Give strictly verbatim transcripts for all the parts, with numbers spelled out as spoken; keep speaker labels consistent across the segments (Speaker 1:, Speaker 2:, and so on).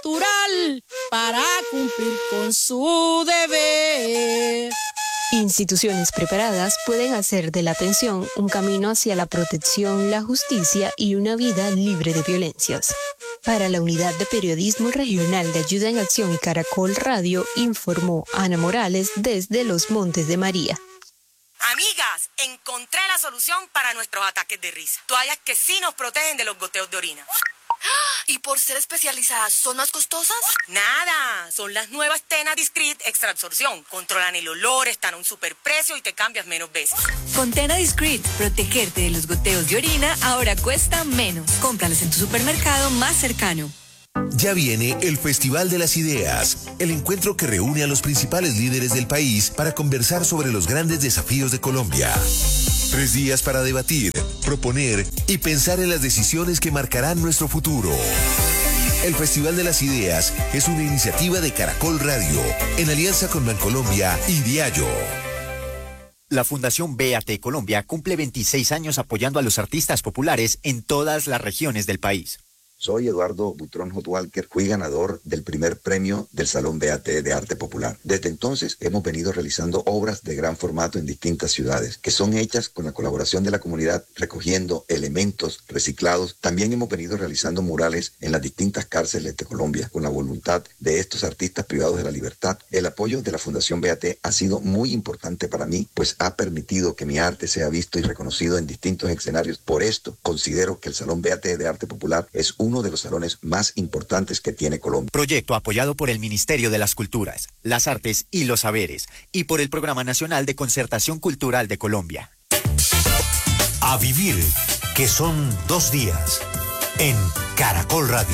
Speaker 1: natural para cumplir con su deber.
Speaker 2: Instituciones preparadas pueden hacer de la atención un camino hacia la protección, la justicia y una vida libre de violencias. Para la Unidad de Periodismo Regional de Ayuda en Acción y Caracol Radio, informó Ana Morales desde Los Montes de María.
Speaker 3: Amigas, encontré la solución para nuestros ataques de risa. Toallas que sí nos protegen de los goteos de orina.
Speaker 4: ¿Y por ser especializadas, son más costosas?
Speaker 3: Nada, son las nuevas Tena Discreet Extra Absorción. Controlan el olor, están a un superprecio y te cambias menos veces.
Speaker 5: Con Tena Discreet, protegerte de los goteos de orina ahora cuesta menos. Cómpralas en tu supermercado más cercano.
Speaker 6: Ya viene el Festival de las Ideas, el encuentro que reúne a los principales líderes del país para conversar sobre los grandes desafíos de Colombia. Tres días para debatir, proponer y pensar en las decisiones que marcarán nuestro futuro. El Festival de las Ideas es una iniciativa de Caracol Radio, en alianza con Bancolombia y Diallo.
Speaker 7: La Fundación B A T Colombia cumple veintiséis años apoyando a los artistas populares en todas las regiones del país.
Speaker 8: Soy Eduardo Butrón Hot Walker, fui ganador del primer premio del Salón B A T de Arte Popular. Desde entonces hemos venido realizando obras de gran formato en distintas ciudades, que son hechas con la colaboración de la comunidad, recogiendo elementos reciclados. También hemos venido realizando murales en las distintas cárceles de Colombia, con la voluntad de estos artistas privados de la libertad. El apoyo de la Fundación B A T ha sido muy importante para mí, pues ha permitido que mi arte sea visto y reconocido en distintos escenarios. Por esto, considero que el Salón B A T de Arte Popular es un uno de los salones más importantes que tiene Colombia.
Speaker 7: Proyecto apoyado por el Ministerio de las Culturas, las Artes y los Saberes y por el Programa Nacional de Concertación Cultural de Colombia.
Speaker 6: A vivir, que son dos días, en Caracol Radio.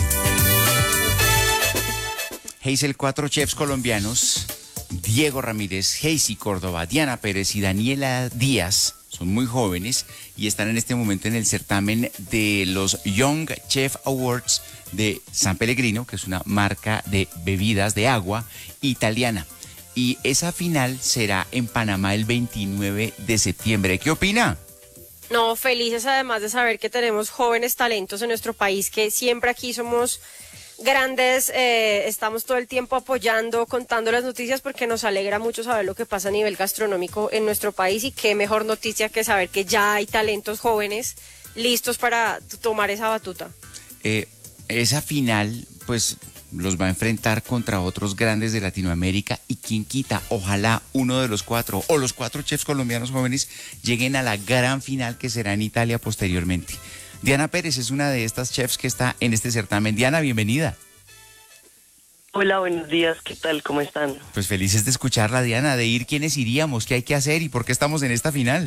Speaker 9: Hazel, cuatro chefs colombianos, Diego Ramírez, Heisy Córdoba, Diana Pérez y Daniela Díaz, son muy jóvenes y están en este momento en el certamen de los Young Chef Awards de San Pellegrino, que es una marca de bebidas de agua italiana. Y esa final será en Panamá el veintinueve de septiembre. ¿Qué opina?
Speaker 10: No, felices además de saber que tenemos jóvenes talentos en nuestro país, que siempre aquí somos grandes, eh, estamos todo el tiempo apoyando, contando las noticias porque nos alegra mucho saber lo que pasa a nivel gastronómico en nuestro país y qué mejor noticia que saber que ya hay talentos jóvenes listos para tomar esa batuta.
Speaker 9: Eh, esa final, pues, los va a enfrentar contra otros grandes de Latinoamérica y quién quita, ojalá uno de los cuatro o los cuatro chefs colombianos jóvenes lleguen a la gran final que será en Italia posteriormente. Diana Pérez es una de estas chefs que está en este certamen. Diana, bienvenida.
Speaker 11: Hola, buenos días, ¿qué tal? ¿Cómo están?
Speaker 9: Pues felices de escucharla, Diana, de ir quiénes iríamos, qué hay que hacer y por qué estamos en esta final.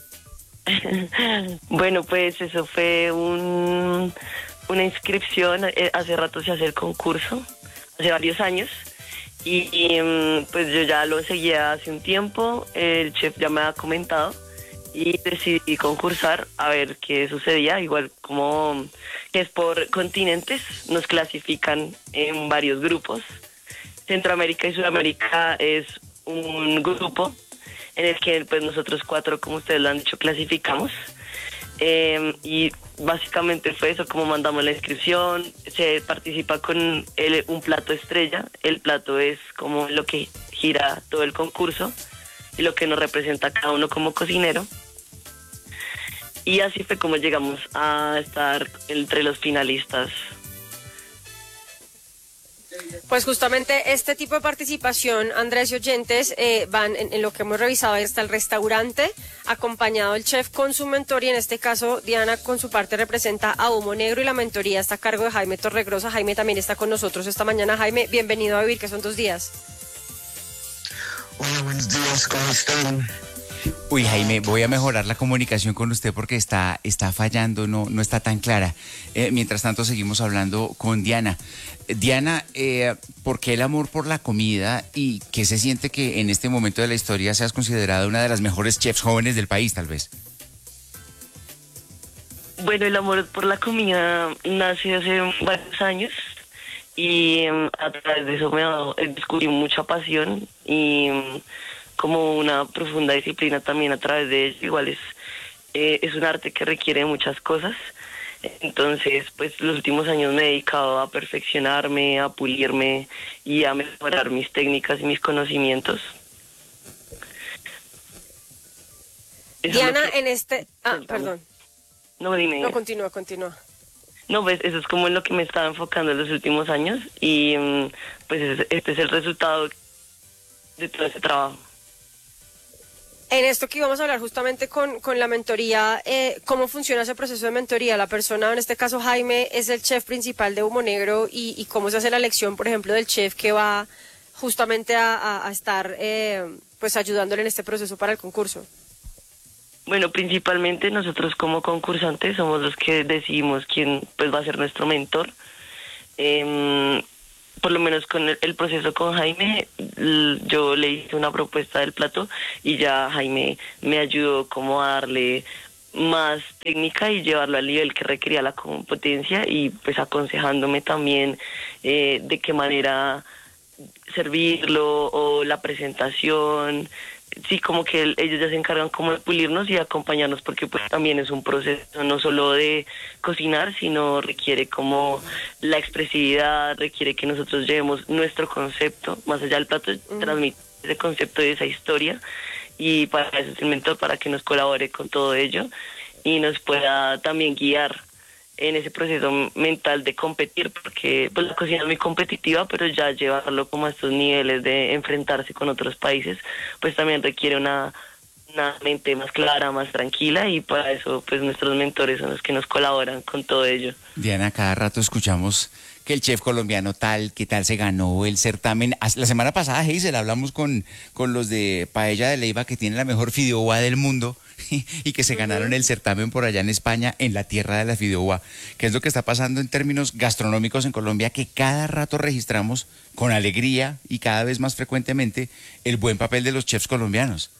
Speaker 11: Bueno, pues eso fue un, una inscripción, hace rato se hace el concurso, hace varios años, y, y pues yo ya lo seguía hace un tiempo, el chef ya me ha comentado, y decidí concursar a ver qué sucedía, igual como que es por continentes, nos clasifican en varios grupos. Centroamérica y Sudamérica es un grupo en el que pues nosotros cuatro, como ustedes lo han dicho, clasificamos. Eh, y básicamente fue eso, como mandamos la inscripción, se participa con el, un plato estrella, el plato es como lo que gira todo el concurso y lo que nos representa a cada uno como cocinero. Y así fue como llegamos a estar entre los finalistas.
Speaker 10: Pues justamente este tipo de participación, Andrés y oyentes, eh, van en, en lo que hemos revisado hasta el restaurante, acompañado el chef con su mentor, y en este caso Diana con su parte representa a Humo Negro y la mentoría está a cargo de Jaime Torregrosa. Jaime también está con nosotros esta mañana. Jaime, bienvenido a Vivir, que son dos días.
Speaker 12: Hola, buenos días, ¿cómo están?
Speaker 9: Uy, Jaime, voy a mejorar la comunicación con usted porque está, está fallando, no, no está tan clara. Eh, mientras tanto, seguimos hablando con Diana. Eh, Diana, eh, ¿por qué el amor por la comida y qué se siente que en este momento de la historia seas considerada una de las mejores chefs jóvenes del país, tal vez?
Speaker 11: Bueno, el amor por la comida nace hace varios años y um, a través de eso me ha dado, descubrí mucha pasión y um, como una profunda disciplina también a través de ello. Igual es, eh, es un arte que requiere muchas cosas Entonces, pues los últimos años me he dedicado a perfeccionarme, a pulirme y a mejorar mis técnicas y mis conocimientos. Eso
Speaker 10: Diana,
Speaker 11: es que...
Speaker 10: en este... Ah, perdón.
Speaker 11: No, dime.
Speaker 10: No, continúa, continúa.
Speaker 11: No, pues eso es como en lo que me estaba enfocando en los últimos años y pues este es el resultado de todo ese trabajo.
Speaker 10: En esto que íbamos a hablar justamente con, con la mentoría, eh, ¿cómo funciona ese proceso de mentoría? La persona, en este caso Jaime, es el chef principal de Humo Negro y, y cómo se hace la elección, por ejemplo, del chef que va justamente a, a, a estar eh, pues ayudándole en este proceso para el concurso.
Speaker 11: Bueno, principalmente nosotros como concursantes somos los que decidimos quién pues va a ser nuestro mentor. Eh, por lo menos con el, el proceso con Jaime, l- yo le hice una propuesta del plato y ya Jaime me ayudó como a darle más técnica y llevarlo al nivel que requería la competencia y pues aconsejándome también eh, de qué manera servirlo o la presentación. Sí, como que el, ellos ya se encargan como de pulirnos y de acompañarnos porque pues también es un proceso no solo de cocinar, sino requiere como la expresividad, requiere que nosotros llevemos nuestro concepto, más allá del plato, mm. transmitir ese concepto de esa historia y para eso es el mentor, para que nos colabore con todo ello y nos pueda también guiar en ese proceso mental de competir, porque pues la cocina es muy competitiva, pero ya llevarlo como a estos niveles de enfrentarse con otros países, pues también requiere una, una mente más clara, más tranquila, y para eso pues nuestros mentores son los que nos colaboran con todo ello.
Speaker 9: Diana, cada rato escuchamos que el chef colombiano tal, que tal se ganó el certamen. La semana pasada, Hazel, hablamos con, con los de Paella de Leiva, que tienen la mejor fideuá del mundo, y que se ganaron el certamen por allá en España, en la tierra de la fideuá. ¿Qué es lo que está pasando en términos gastronómicos en Colombia? Que cada rato registramos con alegría y cada vez más frecuentemente el buen papel de los chefs colombianos.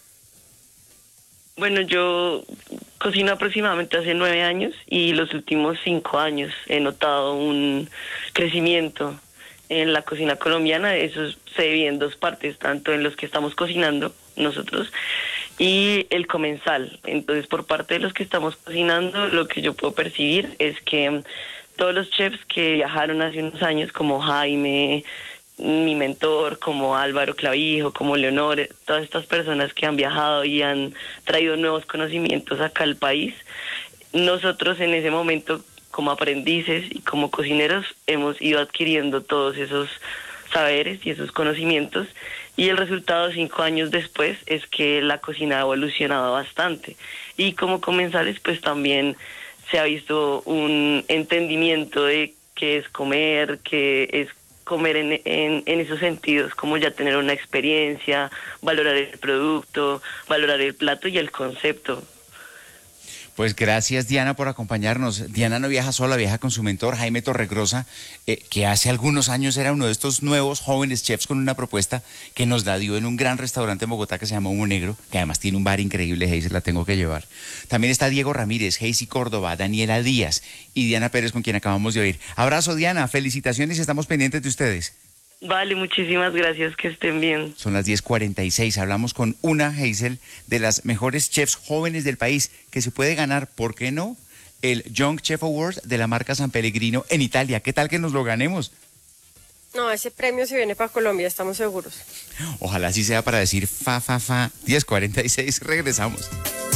Speaker 11: Bueno, yo cocino aproximadamente hace nueve años y los últimos cinco años he notado un crecimiento en la cocina colombiana. Eso se divide en dos partes, tanto en los que estamos cocinando nosotros y el comensal. Entonces, por parte de los que estamos cocinando, lo que yo puedo percibir es que todos los chefs que viajaron hace unos años, como Jaime, mi mentor, como Álvaro Clavijo, como Leonor, todas estas personas que han viajado y han traído nuevos conocimientos acá al país, nosotros en ese momento, como aprendices y como cocineros, hemos ido adquiriendo todos esos saberes y esos conocimientos, y el resultado cinco años después es que la cocina ha evolucionado bastante, y como comensales pues también se ha visto un entendimiento de qué es comer, qué es comer en, en, en esos sentidos, como ya tener una experiencia, valorar el producto, valorar el plato y el concepto.
Speaker 9: Pues gracias, Diana, por acompañarnos. Diana no viaja sola, viaja con su mentor, Jaime Torregrosa, eh, que hace algunos años era uno de estos nuevos jóvenes chefs con una propuesta que nos la dio en un gran restaurante en Bogotá que se llama Humo Negro, que además tiene un bar increíble, Hazel, la tengo que llevar. También está Diego Ramírez, Hazy Córdoba, Daniela Díaz y Diana Pérez, con quien acabamos de oír. Abrazo, Diana, felicitaciones y estamos pendientes de ustedes.
Speaker 11: Vale, muchísimas gracias, que estén bien.
Speaker 9: Son las diez cuarenta y seis, hablamos con una, Hazel, de las mejores chefs jóvenes del país, que se puede ganar, ¿por qué no?, el Young Chef Award de la marca San Pellegrino en Italia. ¿Qué tal que nos lo ganemos?
Speaker 10: No, ese premio se viene para Colombia, estamos seguros.
Speaker 9: Ojalá así sea para decir fa, fa, fa. diez cuarenta y seis, regresamos.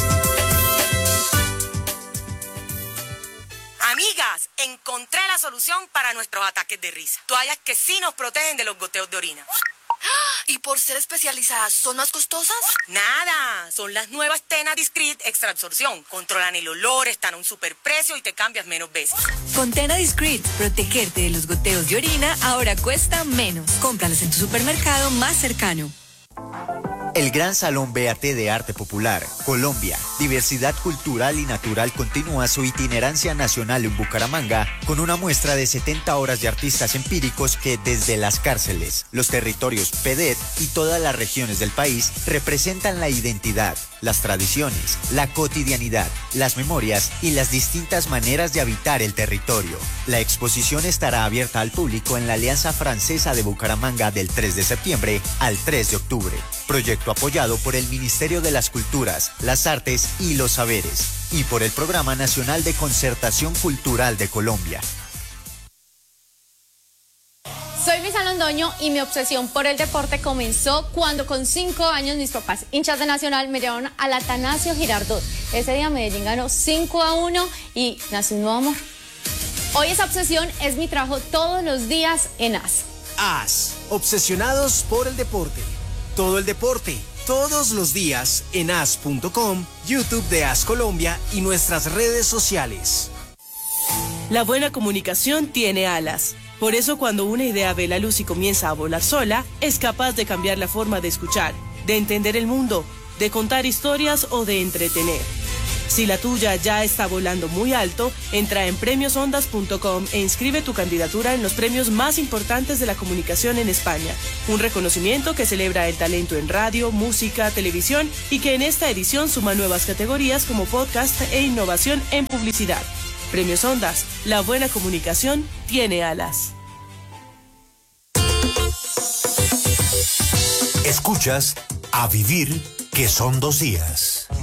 Speaker 3: Amigas, encontré la solución para nuestros ataques de risa. Toallas que sí nos protegen de los goteos de orina.
Speaker 4: ¿Y por ser especializadas son más costosas?
Speaker 3: Nada, son las nuevas Tena Discreet Extra Absorción. Controlan el olor, están a un superprecio y te cambias menos veces.
Speaker 5: Con Tena Discreet, protegerte de los goteos de orina ahora cuesta menos. Cómpralos en tu supermercado más cercano.
Speaker 7: El Gran Salón B A T de Arte Popular, Colombia, Diversidad Cultural y Natural continúa su itinerancia nacional en Bucaramanga con una muestra de setenta horas de artistas empíricos que desde las cárceles, los territorios P D E T y todas las regiones del país representan la identidad, las tradiciones, la cotidianidad, las memorias y las distintas maneras de habitar el territorio. La exposición estará abierta al público en la Alianza Francesa de Bucaramanga del tres de septiembre al tres de octubre. Proyecto apoyado por el Ministerio de las Culturas, las Artes y los Saberes. y por el Programa Nacional de Concertación Cultural de Colombia.
Speaker 13: Soy Luisa Londoño y mi obsesión por el deporte comenzó cuando con cinco años mis papás, hinchas de Nacional, me llevaron al Atanasio Girardot. Ese día Medellín ganó cinco a uno y nació un nuevo amor. Hoy esa obsesión es mi trabajo todos los días en A S.
Speaker 14: A S, obsesionados por el deporte. Todo el deporte, todos los días en A S punto com, YouTube de A S Colombia y nuestras redes sociales.
Speaker 15: La buena comunicación tiene alas. Por eso cuando una idea ve la luz y comienza a volar sola, es capaz de cambiar la forma de escuchar, de entender el mundo, de contar historias o de entretener. Si la tuya ya está volando muy alto, entra en premios ondas punto com e inscribe tu candidatura en los premios más importantes de la comunicación en España. Un reconocimiento que celebra el talento en radio, música, televisión y que en esta edición suma nuevas categorías como podcast e innovación en publicidad. Premios Ondas, la buena comunicación tiene alas.
Speaker 16: Escuchas A Vivir, que son dos días.